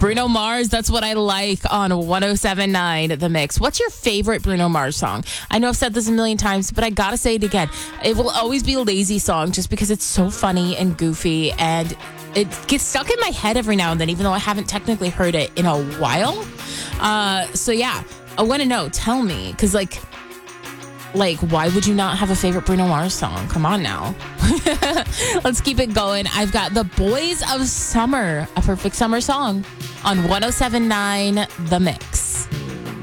Bruno Mars, that's what I like on 107.9 The Mix. What's your favorite Bruno Mars song? I know I've said this a million times, but I gotta say it again. It will always be a Lazy song just because it's so funny and goofy, and it gets stuck in my head every now and then, even though I haven't technically heard it in a while. So yeah, I want to know. Tell me, because like, why would you not have a favorite Bruno Mars song? Come on now. Let's keep it going. I've got The Boys of Summer, a perfect summer song on 107.9 The Mix.